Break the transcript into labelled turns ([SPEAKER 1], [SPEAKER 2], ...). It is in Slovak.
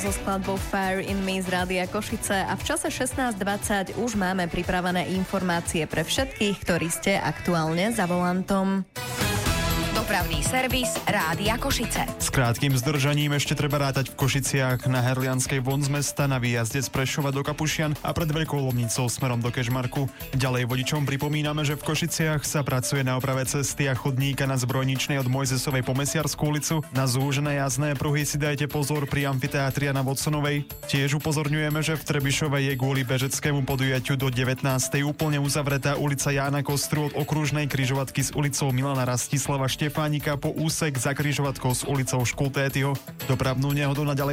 [SPEAKER 1] so skladbou Fire in Me z Rádia Košice a v čase 16:20 už máme pripravené informácie pre všetkých, ktorí ste aktuálne za volantom.
[SPEAKER 2] Dopravný servis Rádia Košice.
[SPEAKER 3] S krátkym zdržaním ešte treba rátať v Košiciach na Herlianskej von z mesta na výjazde z Prešova do Kapušian a pred Veľkou Lomnicou smerom do Kežmarku. Ďalej vodičom pripomíname, že v Košiciach sa pracuje na oprave cesty a chodníka na Zbrojničnej od Mojzesovej po Mesiarskú ulicu. Na zúžené jazdné pruhy si dajte pozor pri amfiteátri na Vodsonovej. Tiež upozorňujeme, že v Trebišove je kvôli bežeckému podujatiu do 19. úplne uzavretá ulica Jána Kostru od okružnej križovatky s ulicou Milana Rastislava Štefánika po úsek za križovatkou s ulicou Škultétyho. Dopravnú nehodu naďalej